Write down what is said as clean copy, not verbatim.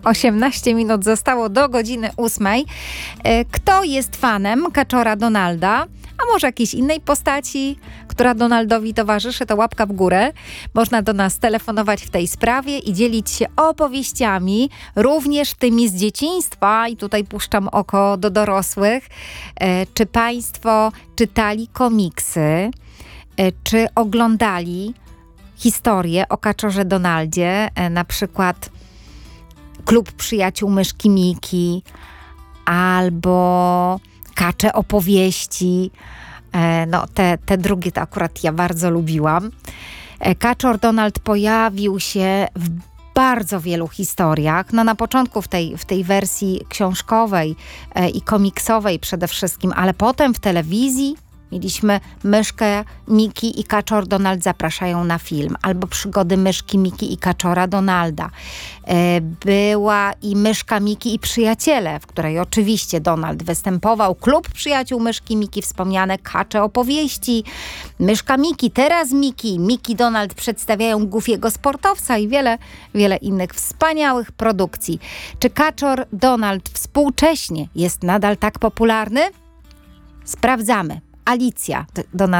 18 minut zostało do godziny 8. Kto jest fanem Kaczora Donalda, a może jakiejś innej postaci, która Donaldowi towarzyszy, to łapka w górę. Można do nas telefonować w tej sprawie i dzielić się opowieściami, również tymi z dzieciństwa. I tutaj puszczam oko do dorosłych. Czy państwo czytali komiksy? Czy oglądali historię o Kaczorze Donaldzie? Na przykład Klub Przyjaciół Myszki Miki albo Kacze opowieści. No, te drugie to akurat ja bardzo lubiłam. Kaczor Donald pojawił się w bardzo wielu historiach. No, na początku w tej wersji książkowej i komiksowej przede wszystkim, ale potem w telewizji mieliśmy Myszkę Miki i Kaczor Donald zapraszają na film, albo Przygody Myszki Miki i Kaczora Donalda. Była i Myszka Miki i Przyjaciele, w której oczywiście Donald występował. Klub Przyjaciół Myszki Miki, wspomniane Kacze opowieści. Myszka Miki, teraz Miki. Miki Donald przedstawiają Goofiego sportowca i wiele, wiele innych wspaniałych produkcji. Czy Kaczor Donald współcześnie jest nadal tak popularny? Sprawdzamy. Alicja do nas